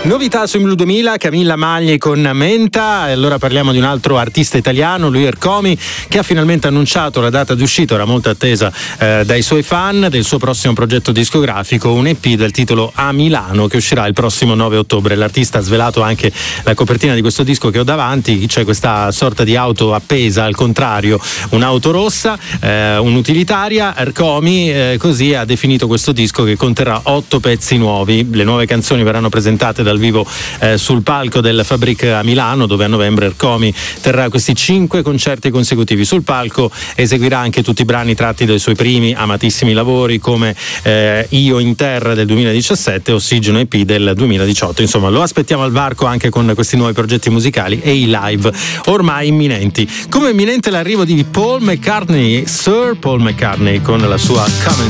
Novità su Blu 2000, Camilla Magli con Menta. E allora parliamo di un altro artista italiano, lui Ercomi, che ha finalmente annunciato la data d'uscita, era molto attesa dai suoi fan, del suo prossimo progetto discografico, un EP del titolo A Milano, che uscirà il prossimo 9 ottobre. L'artista ha svelato anche la copertina di questo disco che ho davanti, c'è questa sorta di auto appesa, al contrario un'auto rossa, un'utilitaria. Ercomi così ha definito questo disco, che conterrà 8 pezzi nuovi. Le nuove canzoni verranno presentate dal vivo sul palco del Fabric a Milano, dove a novembre Ercomi terrà questi 5 concerti consecutivi. Sul palco eseguirà anche tutti i brani tratti dai suoi primi amatissimi lavori, come Io in terra del 2017 e Ossigeno EP del 2018. Insomma, lo aspettiamo al varco anche con questi nuovi progetti musicali e i live ormai imminenti. Come imminente l'arrivo di Paul McCartney, Sir Paul McCartney, con la sua Come